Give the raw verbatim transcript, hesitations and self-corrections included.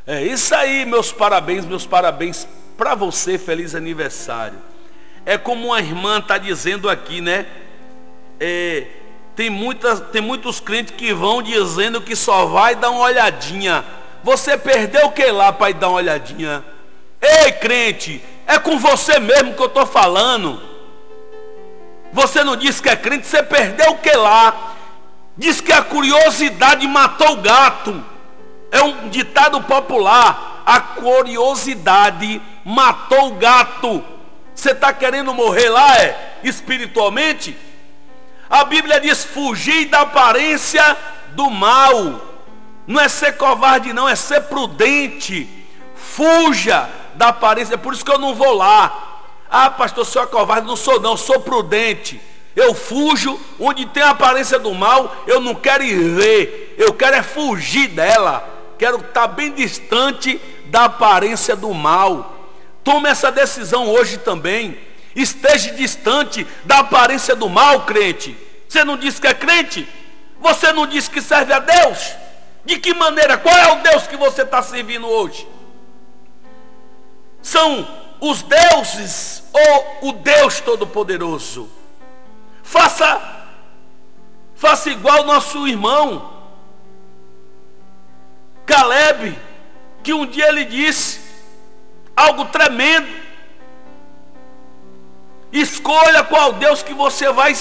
É isso aí, meus parabéns, meus parabéns para você, feliz aniversário. É como uma irmã está dizendo aqui, né? É, tem, muitas, tem muitos crentes que vão dizendo que só vai dar uma olhadinha. Você perdeu o que lá para ir dar uma olhadinha? Ei, crente, é com você mesmo que eu estou falando. Você não disse que é crente, você perdeu o que lá? Diz que a curiosidade matou o gato. É um ditado popular. A curiosidade matou o gato. Você está querendo morrer lá, é? Espiritualmente? A Bíblia diz: fugir da aparência do mal. Não é ser covarde não, é ser prudente. Fuja da aparência. É por isso que eu não vou lá. Ah, pastor, sou covarde. Não sou não, sou prudente. Eu fujo onde tem a aparência do mal. Eu não quero ir ver. Eu quero é fugir dela. Quero estar bem distante da aparência do mal. Tome essa decisão hoje também. Esteja distante da aparência do mal, crente. Você não disse que é crente? Você não disse que serve a Deus? De que maneira? Qual é o Deus que você está servindo hoje? São os deuses ou o Deus Todo-Poderoso? Faça, faça igual nosso irmão Caleb, que um dia ele disse algo tremendo: escolha qual Deus que você vai